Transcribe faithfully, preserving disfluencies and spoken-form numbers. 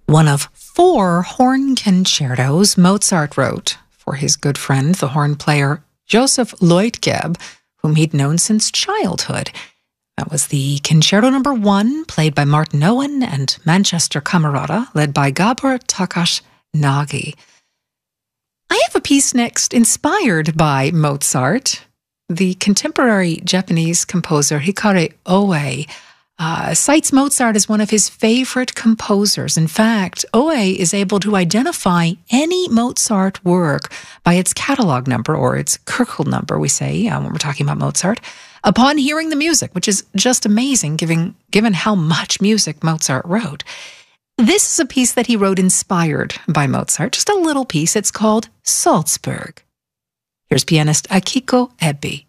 one of four horn concertos Mozart wrote for his good friend, the horn player Joseph Leutgeb, whom he'd known since childhood. That was the Concerto Number One, played by Martin Owen and Manchester Camerata, led by Gabor Takash Nagy. I have a piece next inspired by Mozart. The contemporary Japanese composer Hikari Oe uh, cites Mozart as one of his favorite composers. In fact, Oe is able to identify any Mozart work by its catalog number, or its Köchel number, we say uh, when we're talking about Mozart, upon hearing the music, which is just amazing given, given how much music Mozart wrote. This is a piece that he wrote inspired by Mozart, just a little piece. It's called Salzburg. Here's pianist Akiko Ebi.